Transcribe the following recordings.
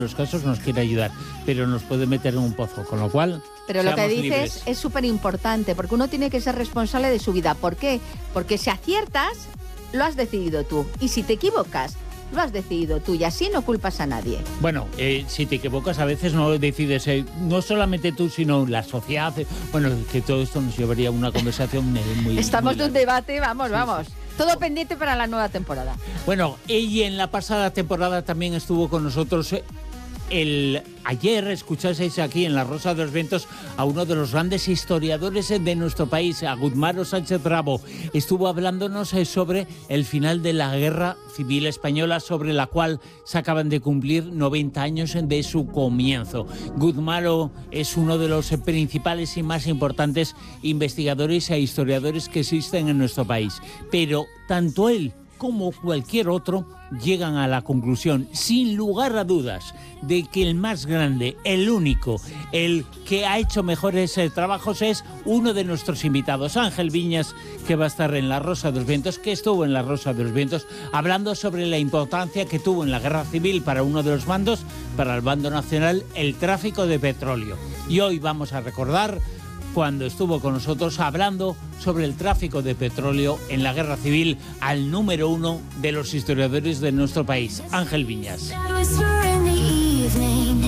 los casos nos quiere ayudar, pero nos puede meter en un pozo, con lo cual pero lo que dices libres. Es súper importante, porque uno tiene que ser responsable de su vida. ¿Por qué? Porque si aciertas, lo has decidido tú, y si te equivocas, lo has decidido tú, y así no culpas a nadie. Bueno, si te equivocas a veces no decides, no solamente tú, sino la sociedad. Bueno, que todo esto nos llevaría a una conversación muy... Estamos muy en un debate, vamos. Todo pendiente para la nueva temporada. Bueno, y en la pasada temporada también estuvo con nosotros ayer escuchasteis aquí en La Rosa de los Vientos a uno de los grandes historiadores de nuestro país, a Gudmaro Sánchez Bravo. Estuvo hablándonos sobre el final de la Guerra Civil Española, sobre la cual se acaban de cumplir 90 años de su comienzo. Gudmaro es uno de los principales y más importantes investigadores e historiadores que existen en nuestro país. Pero tanto él como cualquier otro llegan a la conclusión, sin lugar a dudas, de que el más grande, el único, el que ha hecho mejores trabajos es uno de nuestros invitados, Ángel Viñas, que va a estar en La Rosa de los Vientos, que estuvo en La Rosa de los Vientos, hablando sobre la importancia que tuvo en la Guerra Civil para uno de los bandos, para el bando nacional, el tráfico de petróleo. Y hoy vamos a recordar cuando estuvo con nosotros hablando sobre el tráfico de petróleo en la Guerra Civil al número uno de los historiadores de nuestro país, Ángel Viñas.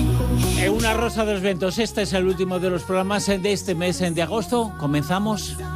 Una Rosa de los Vientos, este es el último de los programas de este mes de agosto. Comenzamos